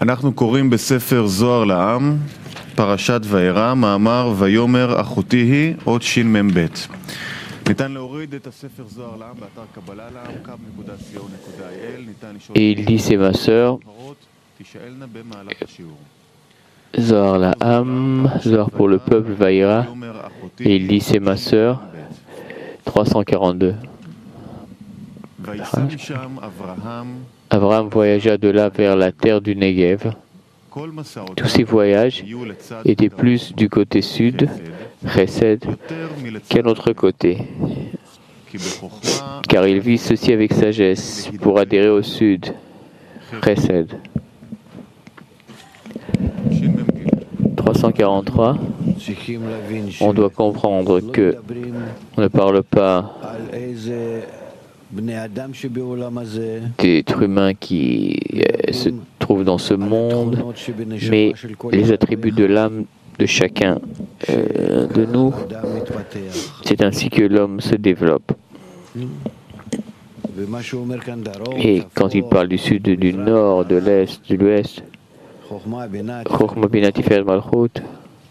אנחנו קוראים בספר זוהר לעם, פרשת וארא, מאמר ויאמר אחותי היא, אות שמ"ב. ניתן להוריד את הספר זוהר לעם באתר קבלה לעם, kab.co.il, ניתן לשאול Et il dit, c'est ma sœur, תישאלנה במהלך השיעור. Zohar la âme, Zohar pour le peuple, Vaïra. Et il dit, c'est ma sœur, 342. Abraham voyagea de là vers la terre du Negev. Tous ces voyages étaient plus du côté sud, Chesed, qu'à notre côté. Car il vit ceci avec sagesse pour adhérer au sud, Chesed. 343. On doit comprendre que on ne parle pas d'êtres humains qui se trouvent dans ce monde, mais les attributs de l'âme de chacun de nous. C'est ainsi que l'homme se développe. Et quand il parle du sud, du nord, de l'est, de l'ouest, Chokhmah Binah Tiferet Malchut,